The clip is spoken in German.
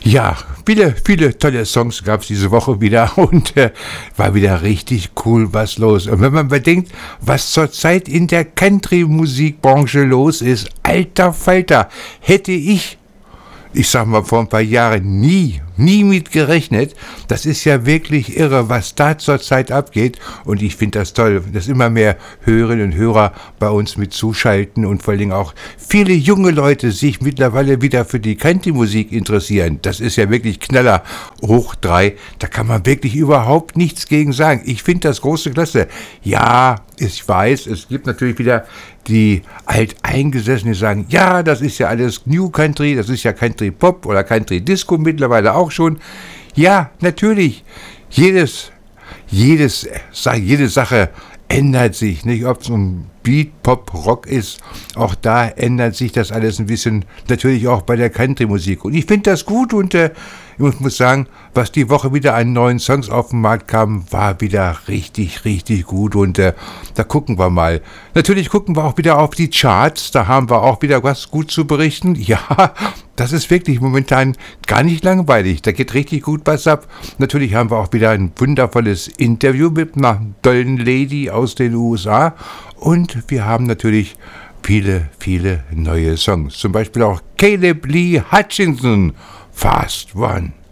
Ja, viele tolle Songs gab es diese Woche wieder und war wieder richtig cool was los. Und wenn man bedenkt, was zurzeit in der Country-Musikbranche los ist, alter Falter, hätte ich sag mal, vor ein paar Jahren nie mit gerechnet. Das ist ja wirklich irre, was da zurzeit abgeht. Und ich finde das toll, dass immer mehr Hörerinnen und Hörer bei uns mit zuschalten und vor allen Dingen auch viele junge Leute sich mittlerweile wieder für die Country-Musik interessieren. Das ist ja wirklich Knaller hoch 3. Da kann man wirklich überhaupt nichts gegen sagen. Ich finde das große Klasse. Ja, ich weiß, es gibt natürlich wieder die Alteingesessenen, die sagen, ja, das ist ja alles New Country, das ist ja Country Pop oder Country Disco mittlerweile auch schon. Ja, natürlich, jede Sache ändert sich, nicht? Ob es um Beat, Pop, Rock ist, auch da ändert sich das alles ein bisschen, natürlich auch bei der Country-Musik. Und ich finde das gut und ich muss sagen, was die Woche wieder an neuen Songs auf den Markt kam, war wieder richtig gut und da gucken wir mal. Natürlich gucken wir auch wieder auf die Charts, da haben wir auch wieder was gut zu berichten. Ja, das ist wirklich momentan gar nicht langweilig, da geht richtig gut was ab. Natürlich haben wir auch wieder ein wundervolles Interview mit einer tollen Lady aus den USA und wir haben natürlich viele neue Songs. Zum Beispiel auch Caleb Lee Hutchinson, Fast One.